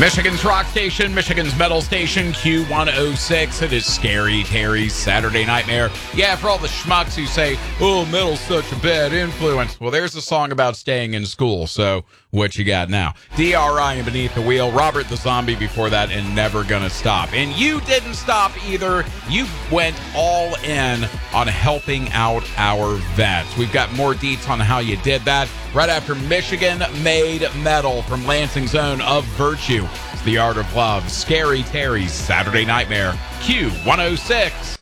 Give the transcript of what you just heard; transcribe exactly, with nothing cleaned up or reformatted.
Michigan's rock station, Michigan's metal station, Q one oh six. It is Scary Terry's Saturday Nightmare. Yeah, for all the schmucks who say, oh, metal's such a bad influence. Well, there's a song about staying in school, so what you got now? D R I and Beneath the Wheel, Robert the Zombie before that, and Never Gonna Stop. And you didn't stop either. You went all in on helping out our vets. We've got more deets on how you did that right after Michigan Made Metal from Lansing's own Of Virtue. It's The Art of Love, Scary Terry's Saturday Nightmare, Q one oh six.